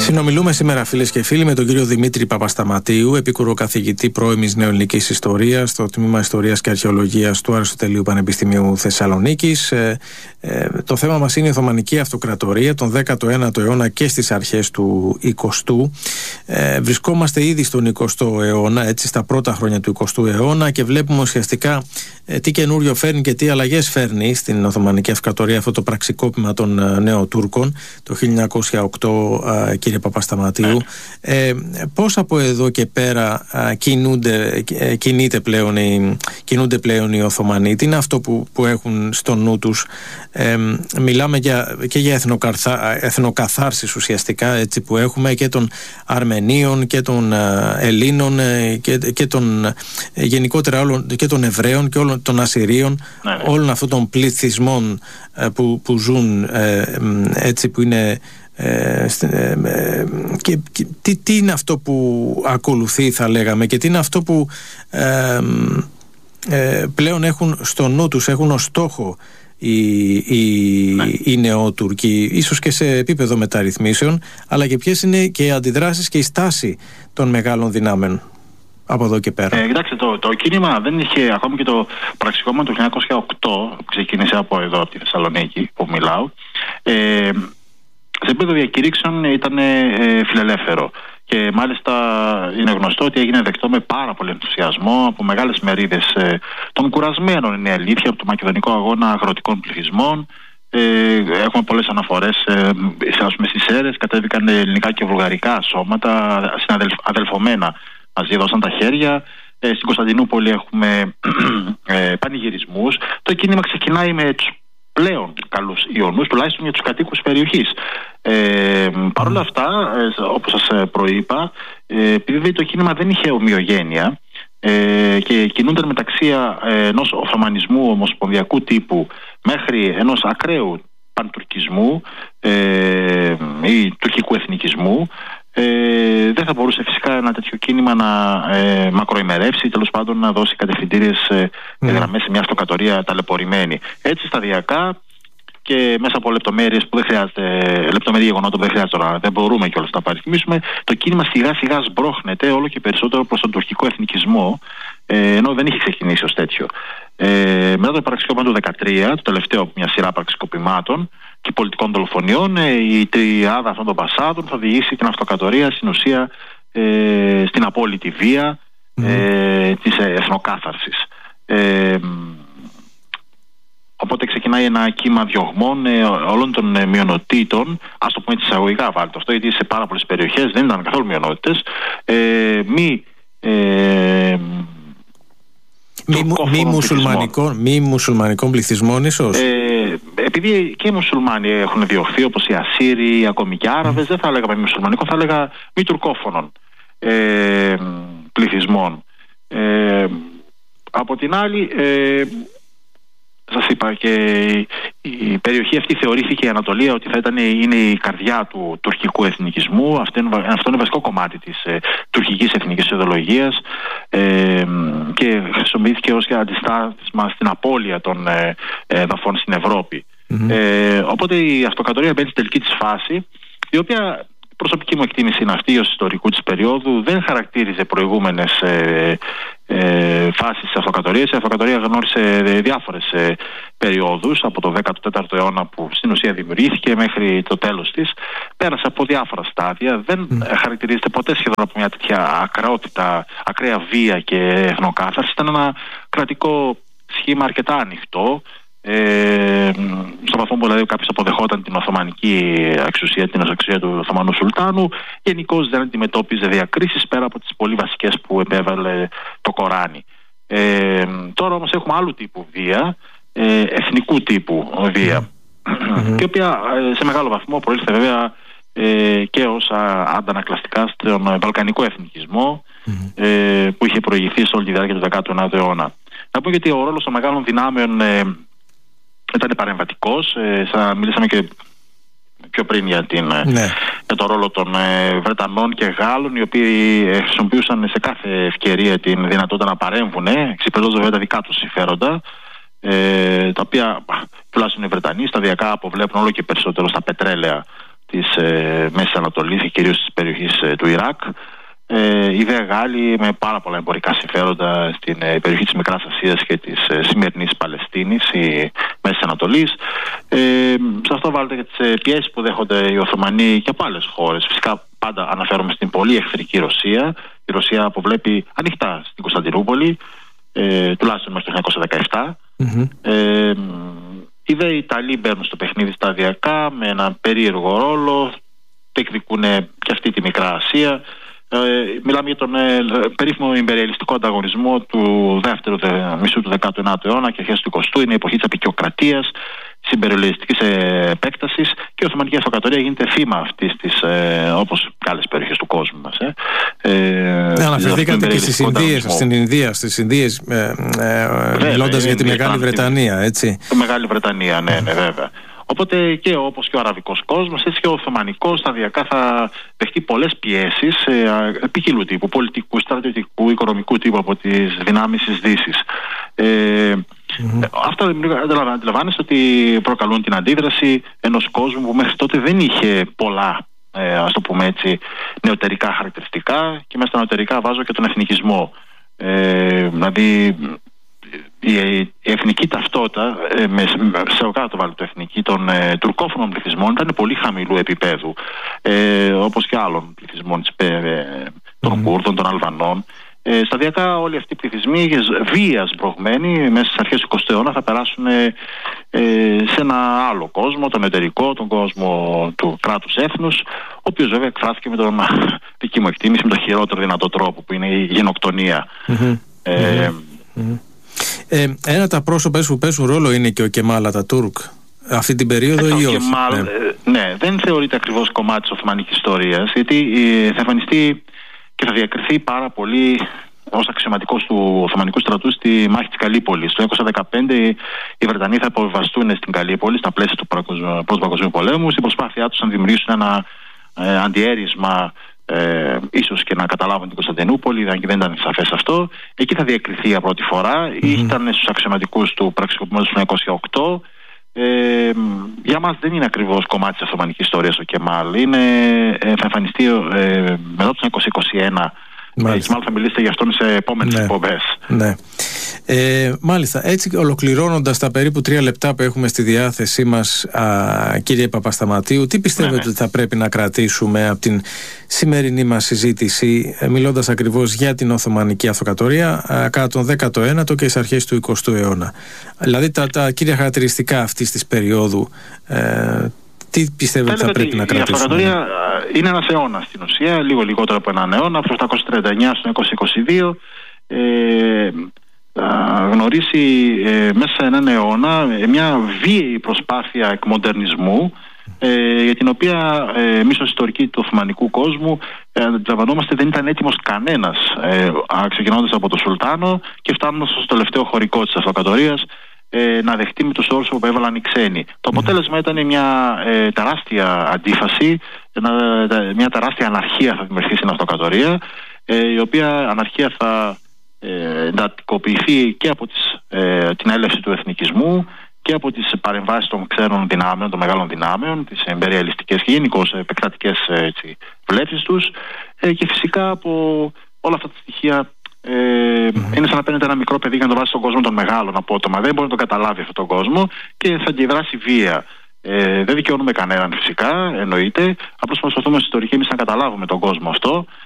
Συνομιλούμε σήμερα, φίλες και φίλοι, με τον κύριο Δημήτρη Παπασταματίου, επίκουρο καθηγητή πρώιμης νεοελληνικής ιστορίας στο Τμήμα Ιστορίας και Αρχαιολογίας του Αριστοτελείου Πανεπιστημίου Θεσσαλονίκης. Το θέμα μας είναι η Οθωμανική Αυτοκρατορία τον 19ο αιώνα και στις αρχές του 20ου. Βρισκόμαστε ήδη στον 20ο αιώνα, έτσι, στα πρώτα χρόνια του 20ου αιώνα, και βλέπουμε ουσιαστικά τι καινούριο φέρνει και τι αλλαγές φέρνει στην Οθωμανική Αυτοκρατορία αυτό το πραξικόπημα των νέων Τούρκων το 1908, κύριε Παπασταματίου. Πώς από εδώ και πέρα κινούνται πλέον οι Οθωμανοί? Τι είναι αυτό που έχουν στο νου τους? Μιλάμε και για εθνοκαθάρσεις ουσιαστικά, έτσι, που έχουμε, και των Αρμενίων και των Ελλήνων και των γενικότερα όλων, και των Εβραίων και όλων των Ασσυρίων, όλων αυτών των πληθυσμών που ζουν έτσι, που είναι και τι είναι αυτό που ακολουθεί, θα λέγαμε, και τι είναι αυτό που πλέον έχουν στο νου τους, έχουν ως στόχο οι νεότουρκοι, ίσως και σε επίπεδο μεταρρυθμίσεων, αλλά και ποιες είναι και οι αντιδράσεις και η στάση των μεγάλων δυνάμεων από εδώ και πέρα? Κοιτάξτε, το κίνημα δεν είχε, ακόμη και το πραξικόπημα του 1908 ξεκίνησε από εδώ, από τη Θεσσαλονίκη που μιλάω, σε επίπεδο διακηρύξεων ήταν φιλελεύθερο. Και μάλιστα είναι γνωστό ότι έγινε δεκτό με πάρα πολύ ενθουσιασμό από μεγάλες μερίδες των κουρασμένων, είναι αλήθεια, από το μακεδονικό αγώνα αγροτικών πληθυσμών. Έχουμε πολλές αναφορές, στις Σέρρες κατέβηκαν ελληνικά και βουλγαρικά σώματα αδελφωμένα, μαζί δώσαν τα χέρια. Στην Κωνσταντινούπολη έχουμε πανηγυρισμούς. Το κίνημα ξεκινάει με τους πλέον καλούς ιονούς, τουλάχιστον για τους κατοίκους περιοχής. Παρ' όλα αυτά, όπως σας προείπα, επειδή το κίνημα δεν είχε ομοιογένεια και κινούνταν μεταξύ ενός οθωμανισμού ομοσπονδιακού τύπου μέχρι ενός ακραίου παντουρκισμού ή τουρκικού εθνικισμού, δεν θα μπορούσε φυσικά ένα τέτοιο κίνημα να μακροημερεύσει, τέλος πάντων να δώσει κατευθυντήριες γραμμές σε μια αυτοκρατορία ταλαιπωρημένη. Έτσι σταδιακά και μέσα από λεπτομέρειες που δεν χρειάζεται, λεπτομερή γεγονότα που δεν χρειάζεται, δεν μπορούμε κιόλας να τα παριθμίσουμε, το κίνημα σιγά σιγά σμπρώχνεται όλο και περισσότερο προς τον τουρκικό εθνικισμό, ενώ δεν είχε ξεκινήσει ως τέτοιο. Μετά το πραξικόπημα του 2013, το τελευταίο από μια σειρά πραξικοπημάτων και πολιτικών δολοφονιών, η τριάδα αυτών των πασάδων θα οδηγήσει την αυτοκρατορία στην ουσία στην απόλυτη βία της εθνοκάθαρσης. Οπότε ξεκινάει ένα κύμα διωγμών όλων των μειονοτήτων, ας το πούμε εισαγωγικά βάλτε αυτό, γιατί σε πάρα πολλές περιοχές δεν ήταν καθόλου μειονότητες, μη μουσουλμανικών πληθυσμών ίσως. Επειδή και οι μουσουλμάνοι έχουν διωχθεί, όπως οι Ασσύριοι, ακόμη και Άραβες, δεν θα έλεγα μη μουσουλμανικό, θα έλεγα μη τουρκόφωνων πληθυσμών. Από την άλλη, σας είπα, και η περιοχή αυτή θεωρήθηκε η Ανατολία ότι είναι η καρδιά του τουρκικού εθνικισμού. Αυτό είναι βασικό κομμάτι της τουρκικής εθνικής ιδεολογίας και χρησιμοποιήθηκε ως αντιστάθμισμα στην απώλεια των εδαφών στην Ευρώπη. Οπότε η αυτοκρατορία μπαίνει στην τελική της φάση, η οποία, προσωπική μου εκτίμηση είναι αυτή ως ιστορικού της περίοδου, δεν χαρακτήριζε προηγούμενες φάσεις της αυτοκρατορίας. Η αυτοκρατορία γνώρισε διάφορες περιόδους από το 14ο αιώνα που στην ουσία δημιουργήθηκε μέχρι το τέλος της. Πέρασε από διάφορα στάδια. Δεν χαρακτηρίζεται ποτέ σχεδόν από μια τέτοια ακραότητα, ακραία βία και εθνοκάθαρση. Ήταν ένα κρατικό σχήμα αρκετά ανοιχτό, στο βαθμό που δηλαδή κάποιος αποδεχόταν την Οθωμανική εξουσία, την εξουσία του Οθωμανού Σουλτάνου, γενικώς δεν αντιμετώπιζε διακρίσεις πέρα από τις πολύ βασικές που επέβαλε το Κοράνι. Τώρα όμως έχουμε άλλου τύπου βία, εθνικού τύπου βία, η οποία σε μεγάλο βαθμό προήλθε βέβαια και ως αντανακλαστικά στον βαλκανικό εθνικισμό που είχε προηγηθεί σε όλη τη διάρκεια του 19ου αιώνα. Να πω γιατί ο ρόλος των μεγάλων δυνάμεων ήταν παρεμβατικός. Μιλήσαμε και πιο πριν για τον ρόλο των Βρετανών και Γάλλων, οι οποίοι χρησιμοποιούσαν σε κάθε ευκαιρία την δυνατότητα να παρέμβουν, εξυπηρετώντας βέβαια τα δικά τους συμφέροντα, τα οποία τουλάχιστον οι Βρετανοί σταδιακά αποβλέπουν όλο και περισσότερο στα πετρέλαια της Μέσης Ανατολής και κυρίως της περιοχής του Ιράκ. Οι δε Γάλλοι με πάρα πολλά εμπορικά συμφέροντα στην περιοχή της Μικράς Ασίας και της σημερινής Παλαιστίνης ή Μέσης Ανατολής. Σε αυτό βάλετε και τις πιέσεις που δέχονται οι Οθωμανοί και από άλλες χώρες. Φυσικά πάντα αναφέρομαι στην πολύ εχθρική Ρωσία. Η Ρωσία αποβλέπει ανοιχτά στην Κωνσταντινούπολη, τουλάχιστον μέχρι το 1917. Οι δε Ιταλοί μπαίνουν στο παιχνίδι σταδιακά με ένα περίεργο ρόλο, διεκδικούν και αυτή τη Μικρά Ασία. Μιλάμε για τον περίφημο υπεριαλιστικό ανταγωνισμό του δεύτερου μισού του 19ου αιώνα και αρχές του 20ου. Είναι η εποχή της απεικιοκρατίας, της υπεριαλιστικής επέκτασης, και η Οθωμανική Αυτοκρατορία γίνεται θύμα αυτής της, όπως και άλλες περιοχές του κόσμου μας. Αναφερθήκατε και στις Ινδίες, μιλώντας για τη Μεγάλη Βρετανία, έτσι. Τη Μεγάλη Βρετανία, ναι, βέβαια. Οπότε και όπως και ο αραβικός κόσμος, έτσι και ο Οθωμανικός σταδιακά θα δεχτεί πολλές πιέσεις ποικιλού τύπου, πολιτικού, στρατιωτικού, οικονομικού τύπου από τις δυνάμεις της Δύσης. Αυτά αντιλαμβάνεστε ότι προκαλούν την αντίδραση ενός κόσμου που μέχρι τότε δεν είχε πολλά, ας το πούμε έτσι, νεωτερικά χαρακτηριστικά, και μέσα στα νεωτερικά βάζω και τον εθνικισμό. Δηλαδή η εθνική ταυτότητα, σε κάτω βάλει το εθνική, των τουρκόφωνων πληθυσμών ήταν πολύ χαμηλού επίπεδου, όπως και άλλων πληθυσμών, των Κούρδων, των Αλβανών. Σταδιακά όλοι αυτοί οι πληθυσμοί, βίας μπροχμένοι, μέσα στις αρχές του 20ου αιώνα θα περάσουν σε ένα άλλο κόσμο, τον εταιρικό, τον κόσμο του κράτους έθνους, ο οποίος βέβαια εκφράστηκε με τον δική μου εκτίμηση με τον χειρότερο δυνατό τρόπο, που είναι η γενοκτονία. Ένα από τα πρόσωπα που παίζουν ρόλο είναι και ο Κεμάλ Ατατούρκ αυτή την περίοδο, ή όχι? Ναι, δεν θεωρείται ακριβώς κομμάτι της Οθωμανικής ιστορίας, γιατί θα εμφανιστεί και θα διακριθεί πάρα πολύ ως αξιωματικός του Οθωμανικού στρατού στη μάχη της Καλύπολης. Το 1915 οι Βρετανοί θα αποβιβαστούν στην Καλύπολη στα πλαίσια του Πρώτου Παγκοσμίου Πολέμου, στην προσπάθειά τους να δημιουργήσουν ένα αντιέρισμα, ίσως και να καταλάβουν την Κωνσταντινούπολη, αν και δεν ήταν σαφές αυτό. Εκεί θα διακριθεί για πρώτη φορά. Ήταν στους αξιωματικούς του πραξικοπημένου του 1908. Για μας δεν είναι ακριβώς κομμάτι της Οθωμανικής ιστορίας ο Κεμάλ. Θα εμφανιστεί μετά το 1921. Μάλλον θα μιλήσετε για αυτόν σε επόμενες εκπομπές. Ναι. Μάλιστα. Έτσι, ολοκληρώνοντας τα περίπου 3 λεπτά που έχουμε στη διάθεσή μας, κύριε Παπασταματίου, τι πιστεύετε ότι θα πρέπει να κρατήσουμε από την σημερινή μας συζήτηση, μιλώντας ακριβώς για την Οθωμανική Αυτοκρατορία κατά τον 19ο και στις αρχές του 20ου αιώνα? Δηλαδή τα κύρια χαρακτηριστικά αυτής της περίοδου, τι πιστεύετε ότι θα πρέπει να κρατήσουμε? Η Αυτοκρατορία είναι ένας αιώνας στην ουσία, λίγο λιγότερο από έναν αιώνα, από το 839 στο 1922. Γνωρίσει μέσα σε έναν αιώνα μια βίαιη προσπάθεια εκμοντερνισμού, για την οποία εμείς ως ιστορικοί του Οθωμανικού κόσμου αντιλαμβανόμαστε δεν ήταν έτοιμος κανένας, ξεκινώντας από τον Σουλτάνο και φτάνοντας στο τελευταίο χωρικό της Αυτοκρατορίας, να δεχτεί με τους όρους που έβαλαν οι ξένοι. Το αποτέλεσμα ήταν μια τεράστια αντίφαση, μια τεράστια αναρχία θα δημιουργηθεί στην Αυτοκρατορία, η οποία αναρχία θα εντατικοποιηθεί και από την έλευση του εθνικισμού και από τις παρεμβάσεις των ξένων δυνάμεων, των μεγάλων δυνάμεων, τις εμπεριαλιστικές και γενικώς επεκτατικές βλέψεις τους, και φυσικά από όλα αυτά τα στοιχεία. Είναι σαν να παίρνετε ένα μικρό παιδί και να το βάζει στον κόσμο των μεγάλων απότομα. Δεν μπορεί να τον καταλάβει αυτόν τον κόσμο και θα αντιδράσει βία. Δεν δικαιώνουμε κανέναν φυσικά, εννοείται. Απλώς προσπαθούμε ως ιστορικοί εμείς να καταλάβουμε τον κόσμο αυτό